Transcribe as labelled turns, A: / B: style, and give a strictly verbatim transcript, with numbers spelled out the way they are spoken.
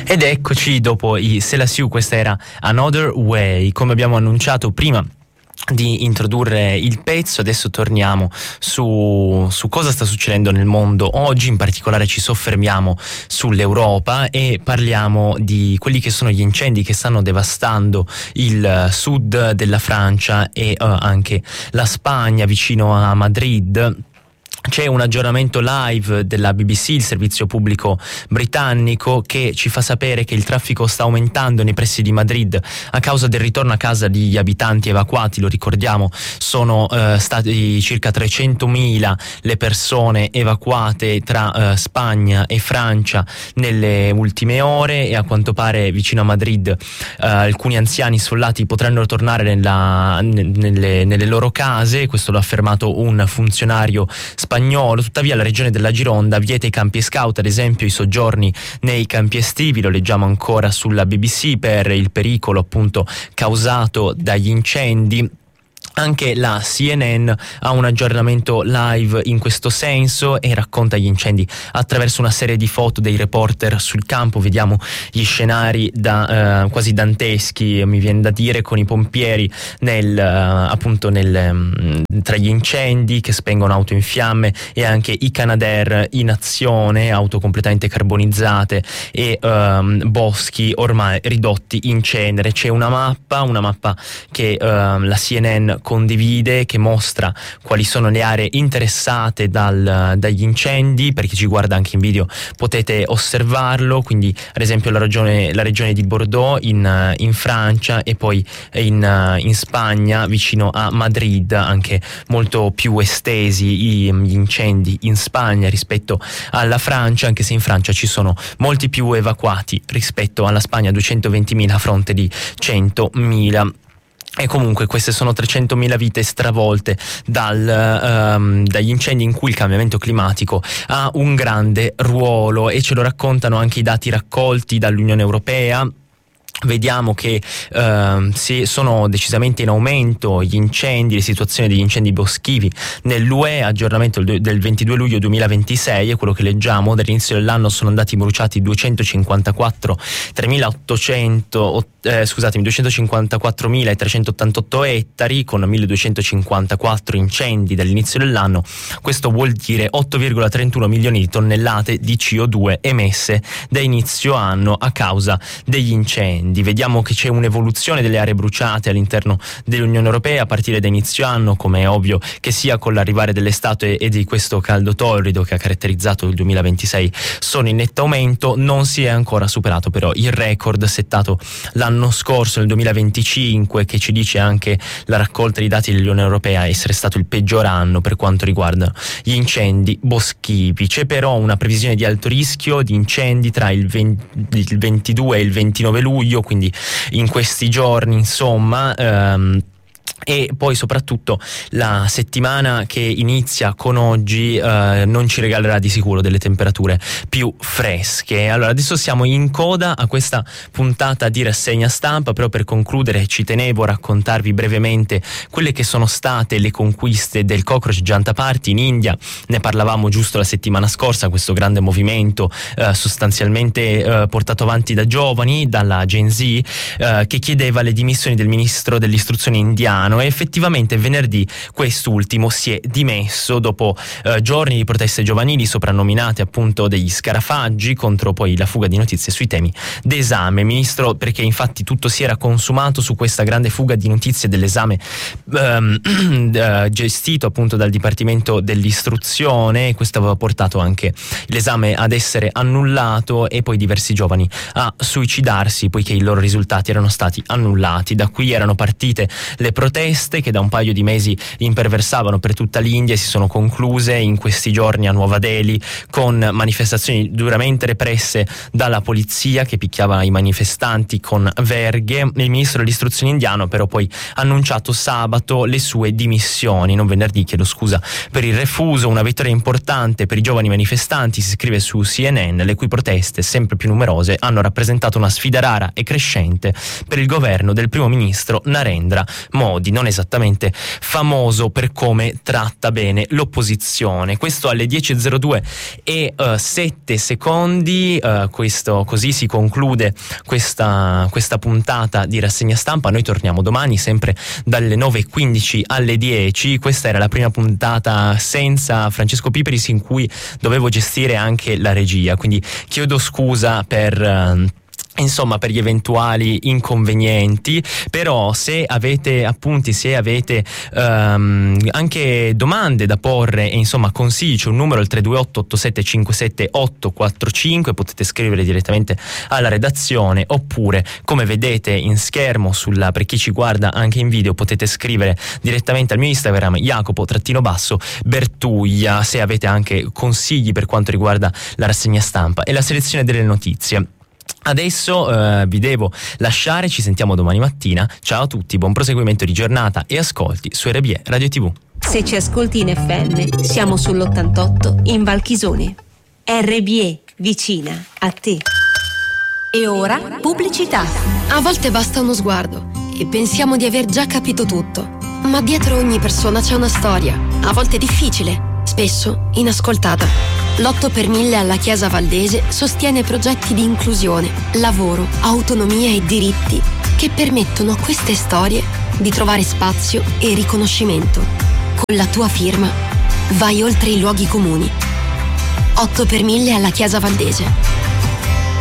A: Ed eccoci dopo i Selassie, questa era Another Way. Come abbiamo annunciato prima di introdurre il pezzo, adesso torniamo su, su cosa sta succedendo nel mondo oggi. In particolare ci soffermiamo sull'Europa e parliamo di quelli che sono gli incendi che stanno devastando il sud della Francia e uh, anche la Spagna, vicino a Madrid. C'è un aggiornamento live della B B C, il servizio pubblico britannico, che ci fa sapere che il traffico sta aumentando nei pressi di Madrid a causa del ritorno a casa degli abitanti evacuati. Lo ricordiamo, sono eh, stati circa trecentomila le persone evacuate tra eh, Spagna e Francia nelle ultime ore, e a quanto pare vicino a Madrid eh, alcuni anziani sfollati potranno tornare nella, nelle, nelle loro case. Questo l'ha affermato un funzionario spagnolo. Tuttavia la regione della Gironda vieta ai campi scout, ad esempio, i soggiorni nei campi estivi. Lo leggiamo ancora sulla B B C, per il pericolo appunto causato dagli incendi. Anche la C N N ha un aggiornamento live in questo senso e racconta gli incendi attraverso una serie di foto dei reporter sul campo. Vediamo gli scenari da, eh, quasi danteschi, mi viene da dire, con i pompieri nel, eh, appunto nel, tra gli incendi che spengono auto in fiamme, e anche i Canadair in azione, auto completamente carbonizzate e ehm, boschi ormai ridotti in cenere. C'è una mappa, una mappa che ehm, la C N N condivide, che mostra quali sono le aree interessate dal, dagli incendi. Per chi ci guarda anche in video potete osservarlo, quindi ad esempio la regione, la regione di Bordeaux in, in Francia, e poi in, in Spagna vicino a Madrid, anche molto più estesi gli incendi in Spagna rispetto alla Francia, anche se in Francia ci sono molti più evacuati rispetto alla Spagna, duecentoventimila a fronte di centomila. E comunque queste sono trecentomila vite stravolte dal, um, dagli incendi, in cui il cambiamento climatico ha un grande ruolo, e ce lo raccontano anche i dati raccolti dall'Unione Europea. Vediamo che eh, si sono decisamente in aumento gli incendi, le situazioni degli incendi boschivi nell'U E. Aggiornamento del ventidue luglio duemilaventisei è quello che leggiamo. Dall'inizio dell'anno sono andati bruciati duecentocinquantaquattro tremilaottocento eh, scusatemi duecentocinquantaquattromilatrecentottantotto ettari, con milleduecentocinquantaquattro incendi dall'inizio dell'anno. Questo vuol dire otto virgola trentuno milioni di tonnellate di C O due emesse da inizio anno a causa degli incendi. Vediamo che c'è un'evoluzione delle aree bruciate all'interno dell'Unione Europea a partire da inizio anno, come è ovvio che sia con l'arrivare dell'estate e di questo caldo torrido che ha caratterizzato il duemilaventisei sono in netto aumento. Non si è ancora superato però il record settato l'anno scorso, nel duemilaventicinque, che ci dice anche la raccolta di dati dell'Unione Europea essere stato il peggior anno per quanto riguarda gli incendi boschivi. C'è però una previsione di alto rischio di incendi tra il, venti, il ventidue e il ventinove luglio, quindi in questi giorni, insomma. ehm, E poi soprattutto la settimana che inizia con oggi eh, non ci regalerà di sicuro delle temperature più fresche. Allora, adesso siamo in coda a questa puntata di rassegna stampa. Però per concludere ci tenevo a raccontarvi brevemente quelle che sono state le conquiste del Cockroach Janta Party in India. Ne parlavamo giusto la settimana scorsa, questo grande movimento eh, sostanzialmente eh, portato avanti da giovani, dalla Gen Z, eh, che chiedeva le dimissioni del ministro dell'istruzione indiano. E effettivamente venerdì quest'ultimo si è dimesso dopo eh, giorni di proteste giovanili soprannominate appunto degli scarafaggi, contro poi la fuga di notizie sui temi d'esame. Ministro, perché infatti tutto si era consumato su questa grande fuga di notizie dell'esame ehm, eh, gestito appunto dal Dipartimento dell'Istruzione, e questo aveva portato anche l'esame ad essere annullato e poi diversi giovani a suicidarsi poiché i loro risultati erano stati annullati. Da qui erano partite le proteste che da un paio di mesi imperversavano per tutta l'India e si sono concluse in questi giorni a Nuova Delhi con manifestazioni duramente represse dalla polizia, che picchiava i manifestanti con verghe. Il ministro dell'istruzione indiano però poi ha annunciato sabato le sue dimissioni, non venerdì, chiedo scusa per il refuso. Una vittoria importante per i giovani manifestanti, si scrive su C N N, le cui proteste, sempre più numerose, hanno rappresentato una sfida rara e crescente per il governo del primo ministro Narendra Modi. quindi non esattamente famoso per come tratta bene l'opposizione. Questo alle dieci e zero due e sette secondi, uh, questo, così si conclude questa, questa puntata di Rassegna Stampa. Noi torniamo domani sempre dalle nove e quindici alle dieci. Questa era la prima puntata senza Francesco Piperis, in cui dovevo gestire anche la regia, quindi chiedo scusa per... Uh, insomma per gli eventuali inconvenienti, però se avete appunti, se avete um, anche domande da porre e insomma consigli, c'è un numero, il tre due otto otto sette cinque sette otto quattro cinque, potete scrivere direttamente alla redazione, oppure come vedete in schermo sulla, per chi ci guarda anche in video, potete scrivere direttamente al mio Instagram Jacopo trattino basso Bertuglia, se avete anche consigli per quanto riguarda la rassegna stampa e la selezione delle notizie. Adesso eh, vi devo lasciare, ci sentiamo domani mattina. Ciao a tutti, buon proseguimento di giornata e ascolti su R B E Radio tivù.
B: Se ci ascolti in F M, siamo sull'ottantotto in Valchisone. R B E, vicina a te. E ora, pubblicità.
C: A volte basta uno sguardo e pensiamo di aver già capito tutto. Ma dietro ogni persona c'è una storia, a volte difficile, spesso inascoltata. L'otto per mille alla Chiesa Valdese sostiene progetti di inclusione, lavoro, autonomia e diritti che permettono a queste storie di trovare spazio e riconoscimento. Con la tua firma vai oltre i luoghi comuni. otto per mille alla Chiesa Valdese.